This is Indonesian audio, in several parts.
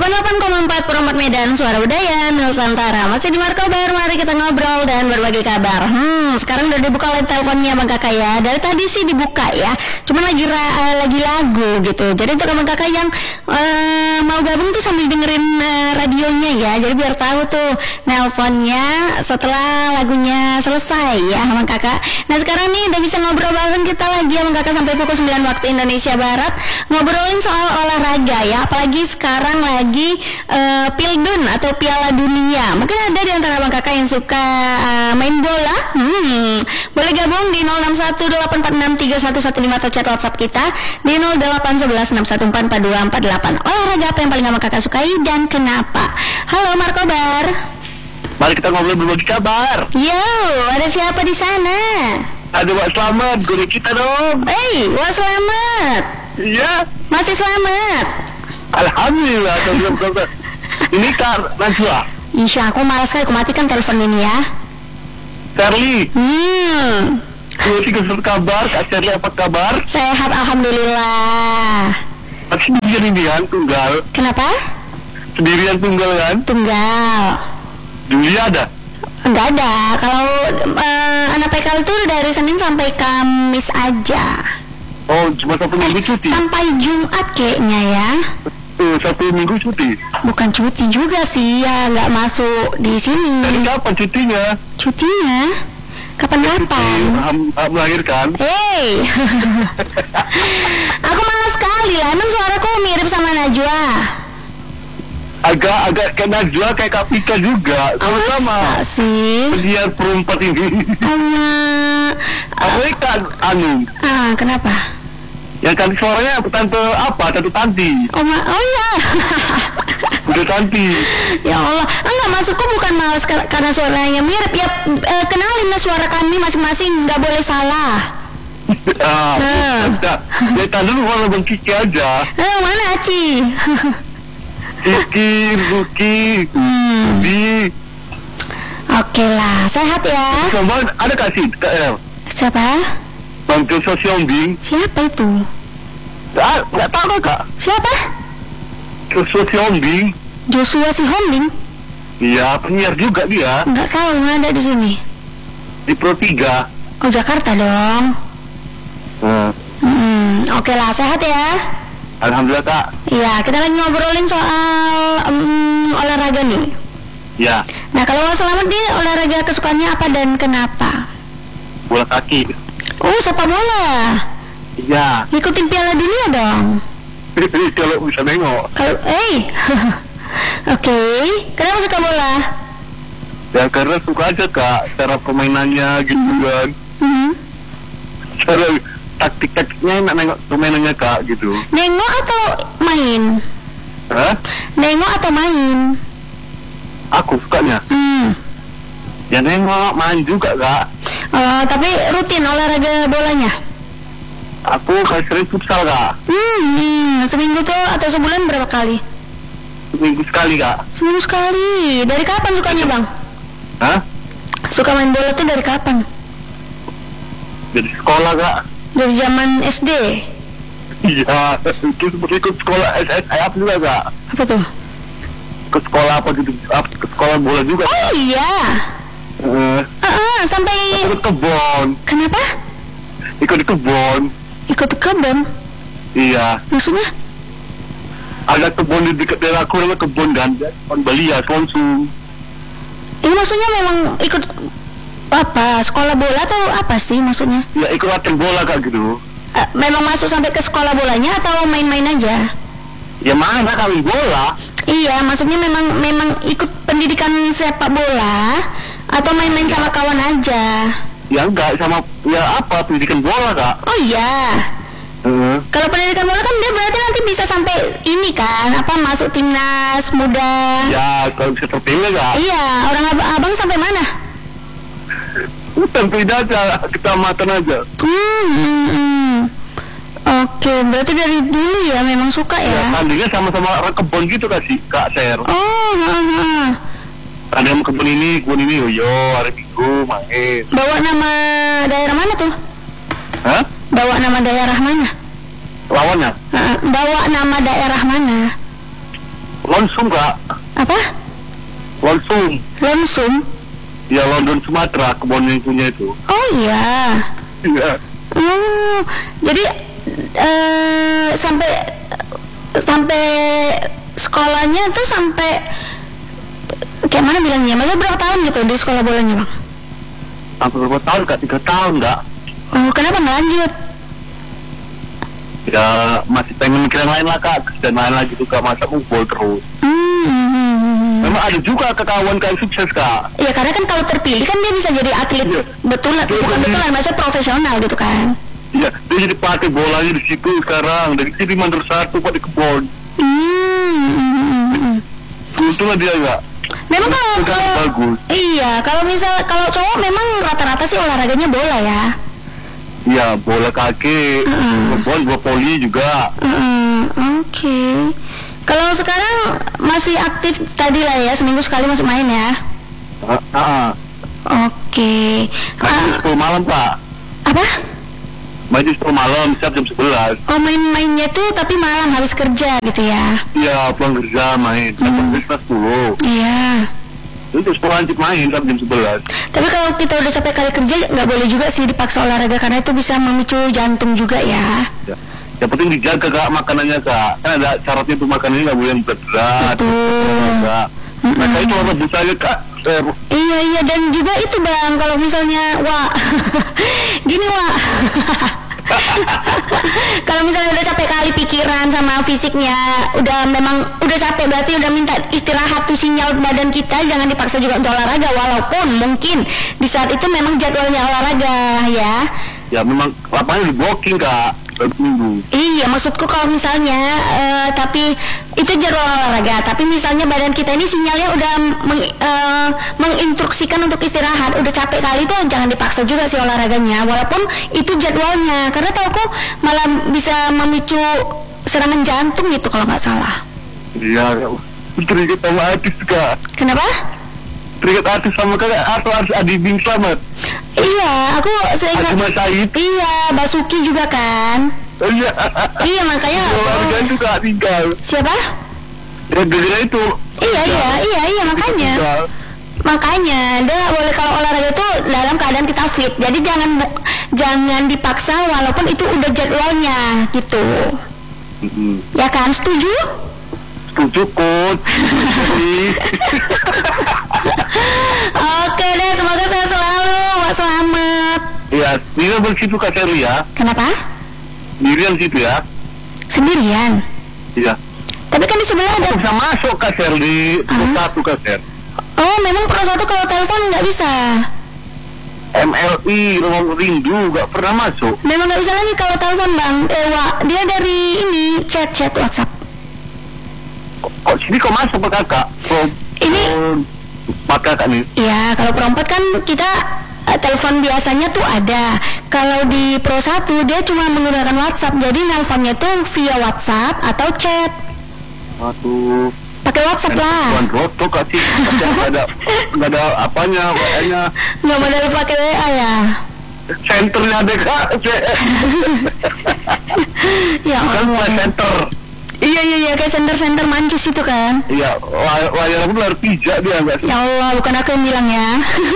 98,4 Promote Medan, Suara Budaya Nusantara. Masih di Markobar, mari kita ngobrol dan berbagi kabar. Sekarang udah dibuka line teleponnya Bang Kakak ya. Dari tadi sih dibuka ya, cuman lagi lagu gitu. Jadi untuk Bang Kakak yang mau gabung tuh sambil dengerin radionya ya. Jadi biar tahu tuh nelponnya setelah lagunya selesai ya Bang Kakak. Nah sekarang nih udah bisa ngobrol bareng kita lagi ya Bang Kakak sampai pukul 9 waktu Indonesia Barat. Ngobrolin soal olahraga ya, apalagi sekarang lagi Pildun atau Piala Dunia. Mungkin ada di antara Bang Kakak yang suka main bola. Boleh gabung di 0618463115 atau chat WhatsApp kita di 081161444248. Olahraga apa yang paling Bang Kakak sukai dan kenapa? Halo Markobar. Mari kita ngobrol berbagi kabar. Yo, ada siapa di sana? Ada Wak Selamat, guru kita dong. Wak Selamat. Iya. Masih selamat? Alhamdulillah. Ini Kak Najwa. Insya aku malas sekali, aku matikan telepon ini ya. Charlie. Tiga kabar, Kak Charlie apa kabar? Sehat alhamdulillah. Masih sendirian tunggal. Kenapa? Sendirian tunggal kan? Tunggal. Julia ada? Enggak ada. Kalau anak PKL itu dari Senin sampai Kamis aja. Oh, cuma satu minggu cuti? Sampai Jumat kayaknya ya. Satu minggu cuti? Bukan cuti juga sih ya, nggak masuk di sini. Dari kapan cutinya? Cutinya? Kapan-kapan? Melahirkan? Aku malas sekali lah. Emang suaraku mirip sama Najwa? Agak kayak Najwa, kayak Kak Pika juga. Sama-sama sih penyiar perempat ini. Apalagi Kak Anu. Kenapa? Yang tadi suaranya Tante apa? Tante Tanti. Oh iya. Udah Tanti. Ya Allah. Enggak, maksudku bukan malas karena suaranya mirip. Ya kenalin lah suara kami masing-masing, nggak boleh salah. Ya tadi dulu kalau Bang Kiki aja. Mana Aci? Kiki, Ruki, Bi. Oke lah, sehat ya. Sama ada kasih KL. Siapa? Bang Joshua Siombing. Siapa itu? Nggak tahu Kak. Siapa? Joshua Siombing. Joshua Siombing? Iya, penyiar juga dia. Nggak tahu, nggak ada di sini. Di Pro 3. Oh, Jakarta dong. Oke lah, sehat ya. Alhamdulillah Kak. Iya, kita lagi ngobrolin soal olahraga nih. Ya. Nah, kalau Selamat dia olahraga kesukaannya apa dan kenapa? Bola kaki. Sepak bola. Iya. Ngikutin Piala Dunia dong. Kalau bisa nengok. Oke. Kenapa suka bola? Ya karena suka aja Kak, cara permainannya gitu kan. Cara taktik-taktiknya enak nengok permainannya Kak gitu. Nengok atau main? Nengok atau main? Aku sukanya. Ya nengok, main juga Kak. Tapi rutin olahraga bolanya? Aku sering futsal Kak. Seminggu tuh atau sebulan berapa kali? Seminggu sekali Kak. Seminggu sekali. Dari kapan sukanya Bang? Suka main bola tuh dari kapan? Dari sekolah Kak. Dari zaman SD? Iya, itu seperti ikut sekolah SSI juga Kak. Apa tuh? Ke sekolah apa gitu, ke sekolah bola juga. Oh iya. Sampai ikut kebon. Kenapa? Ikut kebon. Ikut kebon? Iya. Maksudnya? Ada kebun di dekat daerah aku, namanya kebun ganja, kebun Belia, Konsum. Ini maksudnya memang ikut apa? Sekolah bola atau apa sih maksudnya? Ya ikut latihan bola Kak gitu. Memang masuk sampai ke sekolah bolanya atau main-main aja? Ya mana kami bola? Iya, maksudnya memang ikut pendidikan sepak bola atau main-main sama kawan aja? Ya enggak, sama ya apa pendidikan bola Kak. Oh iya. Kalau pendidikan bola kan dia berarti nanti bisa sampai ini kan, apa masuk timnas muda. Ya kalau bisa terpilih Kak. Iya, orang abang sampai mana? Tentu aja, kecamatan aja. Oke, berarti dari dulu ya memang suka ya? Tandingnya sama-sama orang kebun gitu Kak Ser. Ada yang kebun ini, hari Minggu main. Bawa nama daerah mana tuh? Bawa nama daerah mana? Lawannya? Bawa nama daerah mana? Lonsum kak. Apa? Lonsum. Lonsum? Ya London Sumatera, kebun yang punya itu. Oh iya. Iya. Jadi sampai sekolahnya tuh sampai kayak mana bilangnya? Maksudnya berapa tahun gitu di sekolah bolanya bang? Sampai berapa tahun kak? 3 tahun kak. Oh kenapa nggak lanjut? Ya masih pengen mikir yang lain lah kak, dan lain lagi tuh kak, masa ngumpul terus. Memang ada juga kawan kayak sukses kak. Ya karena kan kalau terpilih kan dia bisa jadi atlet betulan, bukan betulan, maksudnya profesional gitu kan. Iya, dia jadi pelatih bolanya di situ sekarang, dari sini Mandor 1 Pak di kebun. Untunglah dia kak. Memang kalau bagus. Iya, kalau cowok memang rata-rata sih olahraganya bola ya. Iya, bola kaki, kebun, bola poli juga. Oke. Kalau sekarang masih aktif tadi lah ya, seminggu sekali masuk main ya. Oke. Main 10 malam pak. Apa? Main 10 malam, siap jam 11. Oh main-mainnya tuh tapi malam habis kerja gitu ya? Iya, pulang kerja main, sampai kelas 10. Iya. Itu 10 lanjut main sampai jam 11. Tapi kalau kita udah capek kali kerja, nggak boleh juga sih dipaksa olahraga karena itu bisa memicu jantung juga ya. Ya. Yang penting dijaga kak makanannya kak. Kan ada syaratnya tuh makanannya nggak boleh yang berat. Betul. Mereka itu orang besar kak. Iya dan juga itu bang, kalau misalnya gini kalau misalnya udah capek kali pikiran sama fisiknya, udah capek berarti udah minta istirahat tuh sinyal badan kita, jangan dipaksa juga untuk olahraga walaupun mungkin di saat itu memang jadwalnya olahraga ya. Ya memang lapangan di blocking kak. Iya, maksudku kalau misalnya tapi itu jadwal olahraga, tapi misalnya badan kita ini sinyalnya udah menginstruksikan untuk istirahat, udah capek kali tuh jangan dipaksa juga sih olahraganya, walaupun itu jadwalnya, karena tau kok malah bisa memicu serangan jantung gitu kalau nggak salah. Iya, terikat sama artis kak. Kenapa? Terikat artis sama kakak atau harus Adi Bing Slamet? Iya, aku seingat. Iya, Basuki juga kan. Iya. Iya makanya. Olahraga juga tinggal. Siapa? Ya gara itu. Iya makanya. Makanya dia boleh kalau olahraga itu dalam keadaan kita fit. Jadi jangan dipaksa walaupun itu udah jadwalnya gitu. Ya kan, setuju? Setuju kok. Oke deh, semoga sehat selalu, Pak Selamat. Iya, Miriam bersitu Kak Sherly ya. Kenapa? Miriam situ ya. Sendirian? Iya. Tapi kan di sebelah ada. Bisa masuk Kak Sherly, satu Kak Sher. Oh, memang Pro 1 kalau telepon nggak bisa. MLI, Ruang Rindu nggak pernah masuk. Memang nggak bisa lagi kalau telepon bang. Dia dari ini chat WhatsApp. Kok sini kok masuk Pak Kakak? Ini Pak Kakak nih. Iya, kalau Pro 4 kan kita telepon biasanya tuh ada. Kalau di Pro 1 dia cuma menggunakan WhatsApp. Jadi nelponnya tuh via WhatsApp atau chat. Waduh. Pakai WhatsApp lah. Tuan rotok Kak sih. Nggak ada apanya, kayaknya. Nggak modal pakai WA ya. Senternya ada Kak. Ya bukan mulai center. Iya kayak center mancus itu kan. Iya, layar aku layar pijak dia nggak sih? Ya Allah, bukan aku yang bilang ya.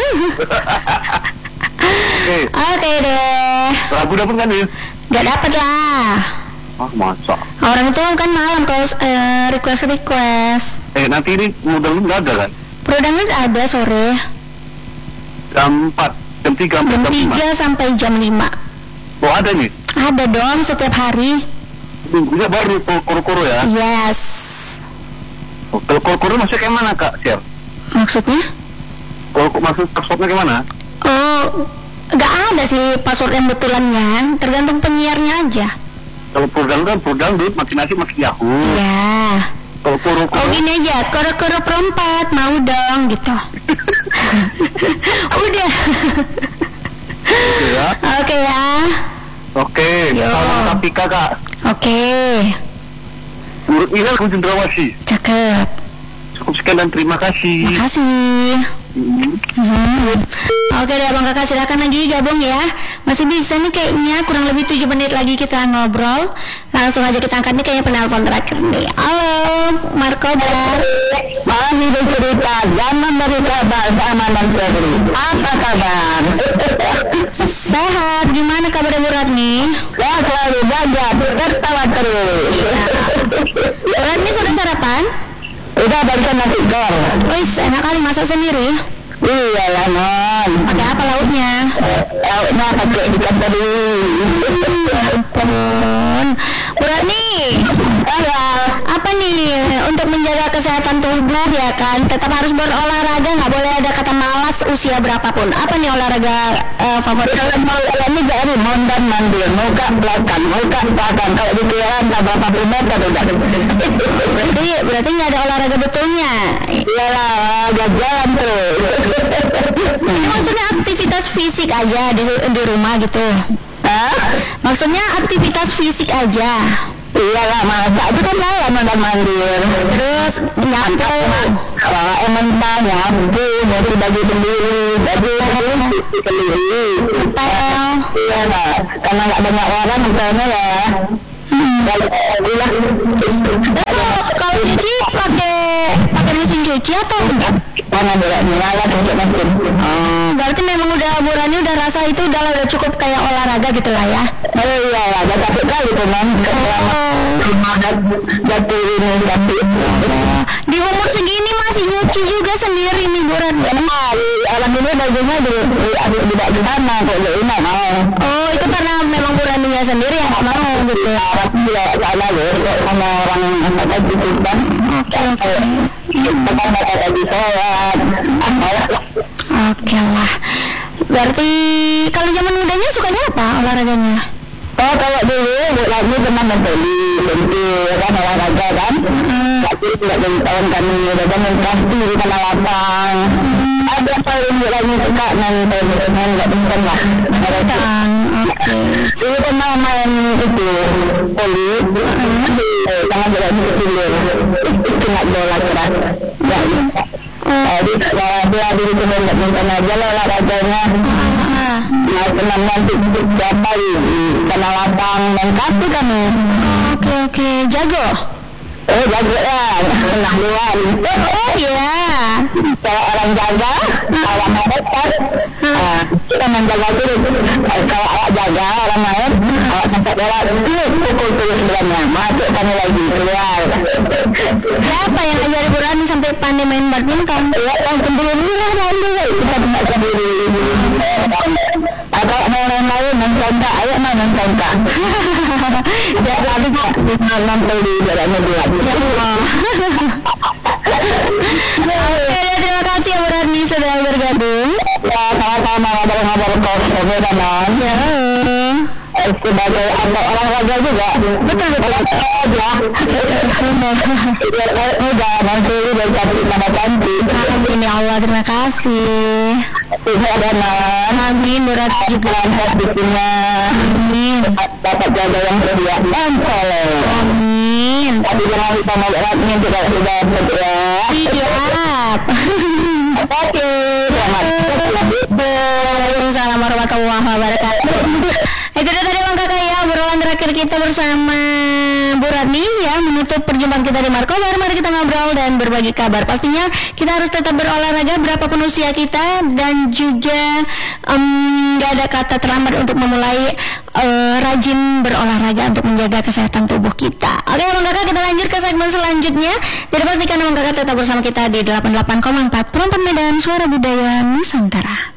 Oke deh. Lagu dapet kan nih? Gak dapet lah. Masa? Orang itu kan malam kalau request. Nanti ini modal nggak ada kan? Produk ada sore. Jam 4, jam 3 sampai jam jam 3 sampai jam 5. Oh ada nih? Ada dong setiap hari. Minggunya baru koro-koro ya? Yes. Oh, kalau koro-koro masuk kayak mana Kak, Sher? Maksudnya? Kalau masuk passwordnya kayak mana? Oh, nggak ada sih password yang betulannya, tergantung penyiarnya aja. Kalau program kan program duit makin asik makin Yahoo. Iya. Kalau koro-koro. Oh gini aja, koro-koro perempat mau dong gitu. Udah. Oke ya. Oke ya. Oke. Salam tapi Kakak. Oke. Urut Ilal Cendrawasih. Cakep. Cukup sekian dan terima kasih. Makasih. Oke deh Bang Kakak, silakan lagi gabung ya. Masih bisa nih kayaknya, kurang lebih 7 menit lagi kita ngobrol. Langsung aja kita angkat nih kayaknya penelpon terakhir nih. Halo Marco Bar. Masih bercerita zaman dari kabar sama Bang Febri. Apa kabar? Sehat, gimana kabarnya Bu Ratni? Saya selalu gagap, tertawa terus. Bu Ratni sudah sarapan? Udah balikan nasi gor. Wih, enak kali masak sendiri. Iya lah non. Pakai apa lauknya? Lauknya pakai ikan teri. Ampun. Bu Ratni, apa nih untuk menjaga kesehatan tubuh ya kan? Tetap harus berolahraga, nggak boleh ada kata malas usia berapapun. Apa nih olahraga favorit? Kalau mau ini jadi mondar mandir, muka belakang, muka belakang. Kalau di kirain tak berapa puluh meter udah. Berarti nggak ada olahraga betulnya. Iyalah, jalan terus. Ini maksudnya aktivitas fisik aja di rumah gitu. Hah? Maksudnya aktivitas fisik aja. Iyalah, masa itu kan saya mondar mandir. Terus nyapu. Kalau mentah nyapu, nyuci baju sendiri, baju sendiri. Iya lah, karena nggak banyak orang misalnya ya. Kalau cuci pakai mesin cuci atau enggak? Mana boleh nyala untuk mesin. Berarti memang udah Bu Rani udah rasa itu udah cukup kayak olahraga gitu lah ya. Oh iya lah, udah capek kali teman. Rumah jatuh ini jatuh. Di umur segini masih nyuci juga sendiri nih Bu Rani. Orang ini bajunya tidak di sana kok enak mau. Oh, itu karena memang Bu Raninya sendiri yang nggak mau gitu. Orang dia sana loh, sama orang apa tadi itu kan. Oke. Bukan kata tadi sholat. Oke lah. Berarti kalau zaman mudanya sukanya apa olahraganya? Oh kalau dulu lagi pernah mentoli, kan olahraga kan. Tapi tidak dari tahun kami udah bangun pasti di tanah lapang. Ada paling lagi suka nonton nggak nonton lah. Dulu pernah main itu poli, tangan bola ini kecil, kena bola keras. Jadi dia dulu cuma nggak nonton aja lah olahraganya. Mau senang nanti berapa di tanah lapang dan kaki kami. Oke, jago. Jago ya, pernah luar. Oh iya. Kalau orang jaga, awak hebat. Kita menjaga dulu. Kalau awak jaga orang lain, awak sampai bola pukul terus sebenarnya. Masuk kami lagi keluar. Siapa yang ngajarin Bu Rani sampai pandai main badminton? Ya, yang sebelumnya dulu kita tidak sendiri. Atau orang lain nonton tak, ayo main nonton tak. Ya tadi kok nonton di jalannya buat. Ya Allah. Oke, terima kasih ya Bu Rani sudah bergabung. Ya, sama-sama ngobrol-ngobrol kok teman. Ya. Sebagai orang raja juga. Betul. Ya. Udah nanti dari cantik pada cantik. Amin ya Allah, terima kasih. Ini ada Amin, Bu Rani juga. hidupnya. Amin. Dapat jaga yang sedia. Mantap. Amin. Tapi jangan lupa ini juga sudah berdoa. Siap. Oke, selamat. Waalaikumsalam warahmatullahi wabarakatuh. Itu dia tadi Bang Kakak ya, obrolan terakhir kita bersama Bu Ratni ya, menutup perjumpaan kita di Markobar. Mari kita ngobrol dan berbagi kabar. Pastinya kita harus tetap berolahraga berapapun usia kita, dan juga gak ada kata terlambat untuk memulai rajin berolahraga untuk menjaga kesehatan tubuh kita. Oke Bang Kakak, kita lanjut ke segmen selanjutnya. Jadi pastikan Bang Kakak tetap bersama kita di 88,4 Perempuan Medan, Suara Budaya Nusantara.